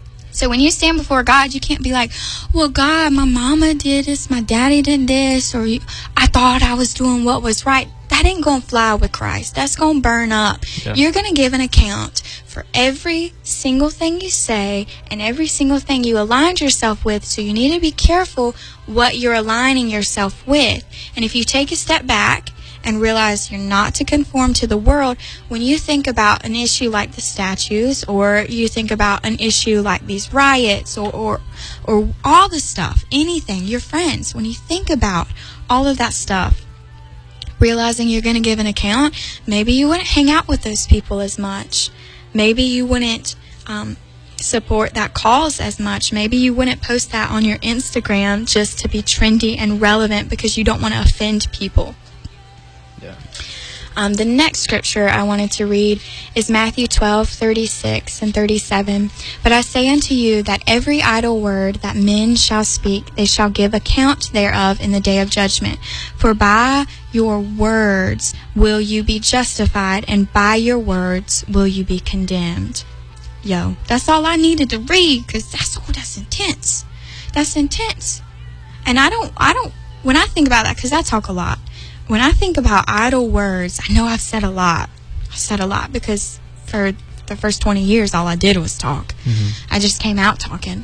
So when you stand before God, you can't be like, well, God, my mama did this, my daddy did this, or I thought I was doing what was right. That ain't going to fly with Christ. That's going to burn up. Yeah. You're going to give an account for every single thing you say and every single thing you aligned yourself with. So you need to be careful what you're aligning yourself with. And if you take a step back and realize you're not to conform to the world, when you think about an issue like the statues, or you think about an issue like these riots, or, or, or all the stuff, anything, your friends, when you think about all of that stuff, realizing you're going to give an account, maybe you wouldn't hang out with those people as much. Maybe you wouldn't um, support that cause as much. Maybe you wouldn't post that on your Instagram just to be trendy and relevant because you don't want to offend people. Yeah. Um, the next scripture I wanted to read is Matthew twelve, thirty-six and thirty-seven. But I say unto you that every idle word that men shall speak, they shall give account thereof in the day of judgment. For by your words will you be justified, and by your words will you be condemned. Yo, that's all I needed to read, because that's, oh, that's intense. That's intense. And I don't, I don't, when I think about that, because I talk a lot, when I think about idle words, I know I've said a lot. I said a lot because for the first twenty years, all I did was talk. Mm-hmm. I just came out talking.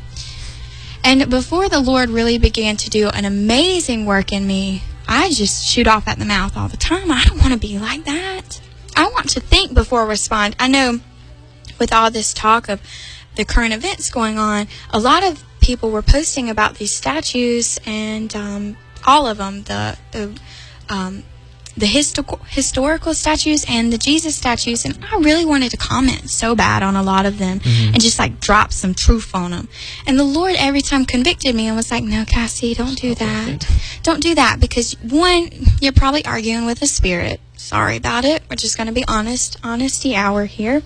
And before the Lord really began to do an amazing work in me, I just shoot off at the mouth all the time. I don't want to be like that. I want to think before I respond. I know with all this talk of the current events going on, a lot of people were posting about these statues, and um, all of them, the the um, the histo- historical statues and the Jesus statues, and I really wanted to comment so bad on a lot of them, mm-hmm. and just like drop some truth on them. And the Lord every time convicted me and was like, no, Cassie, don't do that. Don't do that, because one, you're probably arguing with a spirit. Sorry about it. We're just going to be honest. Honesty hour here.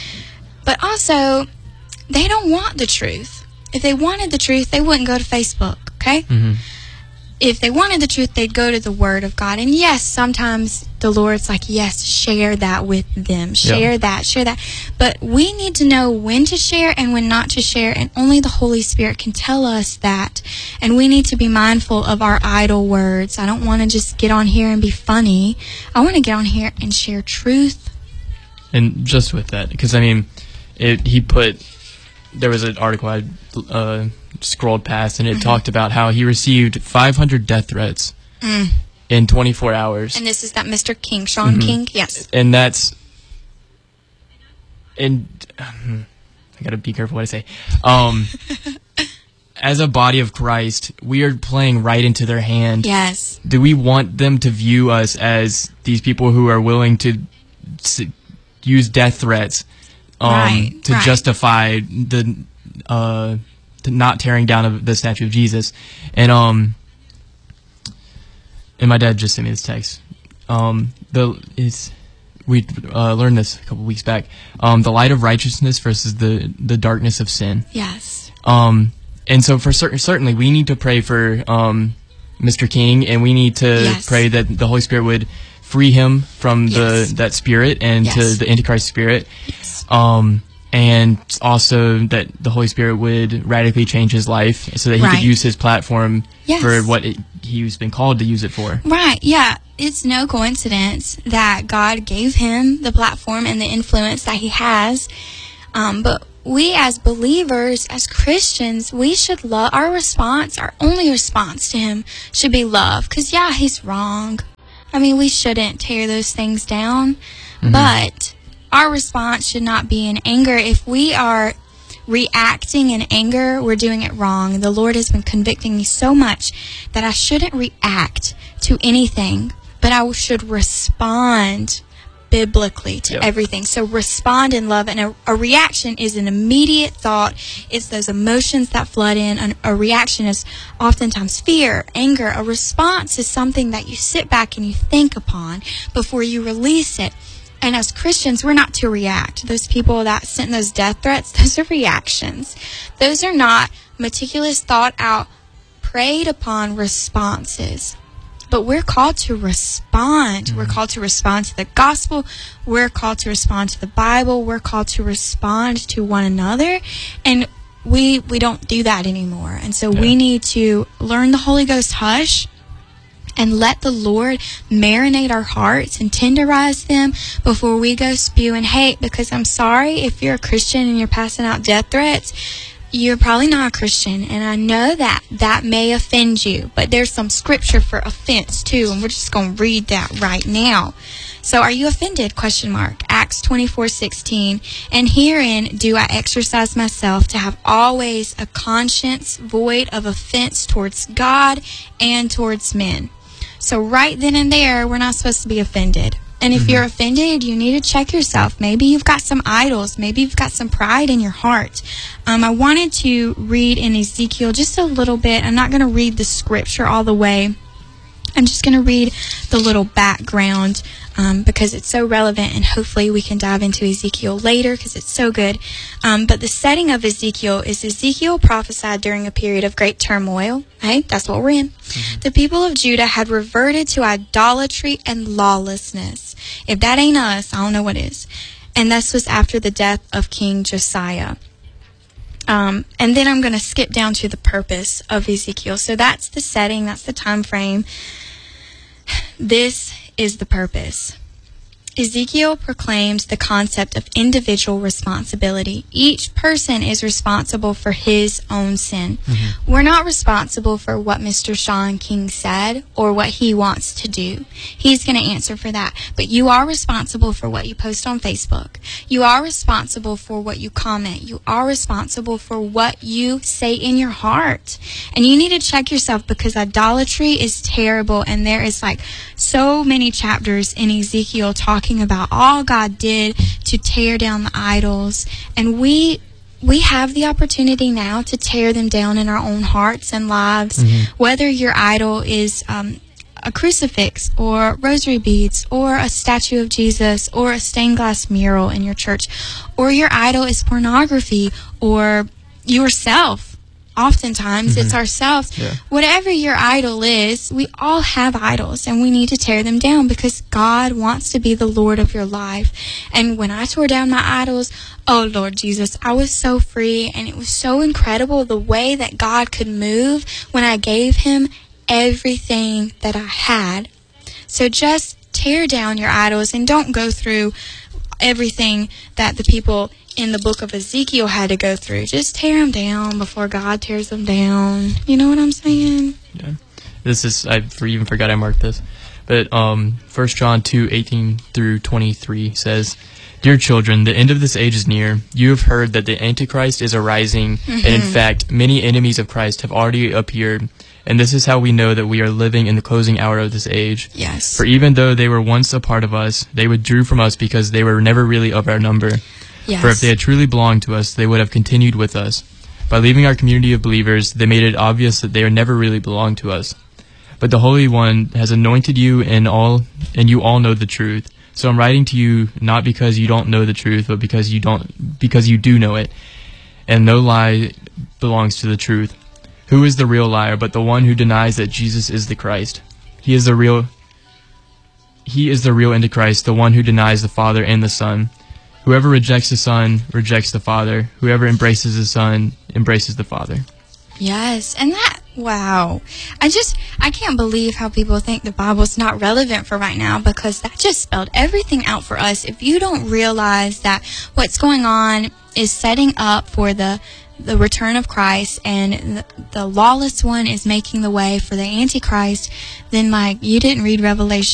But also, they don't want the truth. If they wanted the truth, they wouldn't go to Facebook, okay? Mm-hmm. If they wanted the truth, they'd go to the Word of God. And yes, sometimes the Lord's like, yes, share that with them. Share yeah. that, share that. But we need to know when to share and when not to share. And only the Holy Spirit can tell us that. And we need to be mindful of our idle words. I don't want to just get on here and be funny. I want to get on here and share truth. And just with that, because, I mean, it, he put, there was an article I uh, scrolled past, and it mm-hmm. talked about how he received five hundred death threats mm. in twenty-four hours. And this is that Mister King, Sean mm-hmm. King? Yes. And that's, and um, I got to be careful what I say. Um, as a body of Christ, we are playing right into their hand. Yes. Do we want them to view us as these people who are willing to s- use death threats um, right, to right. justify the uh, the not tearing down of the statue of Jesus? And um, and my dad just sent me this text. Um, the is we uh, learned this a couple weeks back. Um, the light of righteousness versus the the darkness of sin. Yes. Um, and so for certain, certainly we need to pray for um, Mister King, and we need to yes. pray that the Holy Spirit would free him from yes. the that spirit and yes. to the Antichrist spirit. Yes. Um, and also that the Holy Spirit would radically change his life so that he Right. could use his platform Yes. for what it, he's been called to use it for. Right, yeah. It's no coincidence that God gave him the platform and the influence that he has. Um, but we as believers, as Christians, we should love, our response, our only response to him should be love. Because, yeah, he's wrong. I mean, we shouldn't tear those things down. Mm-hmm. But our response should not be in anger. If we are reacting in anger, we're doing it wrong. The Lord has been convicting me so much that I shouldn't react to anything, but I should respond biblically to yep. everything. So respond in love. And a, a reaction is an immediate thought. It's those emotions that flood in. An, a reaction is oftentimes fear, anger. A response is something that you sit back and you think upon before you release it. And as Christians, we're not to react. Those people that sent those death threats, those are reactions. Those are not meticulous, thought out, prayed upon responses. But we're called to respond. Mm-hmm. We're called to respond to the gospel. We're called to respond to the Bible. We're called to respond to one another. And we we don't do that anymore. And so yeah. we need to learn the Holy Ghost hush and let the Lord marinate our hearts and tenderize them before we go spewing hate. Because I'm sorry, if you're a Christian and you're passing out death threats, you're probably not a Christian. And I know that that may offend you. But there's some scripture for offense too. And we're just going to read that right now. So are you offended? Question mark. Acts twenty-four sixteen. And herein do I exercise myself to have always a conscience void of offense towards God and towards men. So right then and there, we're not supposed to be offended. And if mm-hmm. you're offended, you need to check yourself. Maybe you've got some idols. Maybe you've got some pride in your heart. Um, I wanted to read in Ezekiel just a little bit. I'm not going to read the scripture all the way. I'm just going to read the little background um, because it's so relevant, and hopefully we can dive into Ezekiel later because it's so good. Um, but the setting of Ezekiel is Ezekiel prophesied during a period of great turmoil. Hey, that's what we're in. Mm-hmm. The people of Judah had reverted to idolatry and lawlessness. If that ain't us, I don't know what is. And this was after the death of King Josiah. Um, and then I'm going to skip down to the purpose of Ezekiel. So that's the setting, that's the time frame. This is the purpose. Ezekiel proclaims the concept of individual responsibility. Each person is responsible for his own sin. Mm-hmm. We're not responsible for what Mister Sean King said or what he wants to do. He's going to answer for that. But you are responsible for what you post on Facebook. You are responsible for what you comment. You are responsible for what you say in your heart. And you need to check yourself because idolatry is terrible. And there is like so many chapters in Ezekiel talking about all God did to tear down the idols, and we we have the opportunity now to tear them down in our own hearts and lives. Mm-hmm. Whether your idol is um, a crucifix or rosary beads or a statue of Jesus or a stained glass mural in your church, or your idol is pornography or yourself. Oftentimes, mm-hmm. it's ourselves. Yeah. Whatever your idol is, we all have idols, and we need to tear them down because God wants to be the Lord of your life. And when I tore down my idols, oh, Lord Jesus, I was so free, and it was so incredible the way that God could move when I gave him everything that I had. So just tear down your idols and don't go through everything that the people in the book of Ezekiel had to go through. Just tear them down before God tears them down. You know what I'm saying? Yeah. This is, I even forgot I marked this. But um, First John two eighteen through twenty-three says, Dear children, the end of this age is near. You have heard that the Antichrist is arising, mm-hmm. and in fact, many enemies of Christ have already appeared. And this is how we know that we are living in the closing hour of this age. Yes. For even though they were once a part of us, they withdrew from us because they were never really of our number. Yes. For if they had truly belonged to us, they would have continued with us. By leaving our community of believers, they made it obvious that they never really belonged to us. But the Holy One has anointed you, and all, and you all know the truth. So I'm writing to you not because you don't know the truth, but because you don't, because you do know it. And no lie belongs to the truth. Who is the real liar but the one who denies that Jesus is the Christ? He is the real. He is the real Antichrist, the one who denies the Father and the Son. Whoever rejects the Son rejects the Father. Whoever embraces the Son embraces the Father. Yes, and that, wow. I just, I can't believe how people think the Bible's not relevant for right now, because that just spelled everything out for us. If you don't realize that what's going on is setting up for the the return of Christ, and the, the lawless one is making the way for the Antichrist, then, like, you didn't read Revelation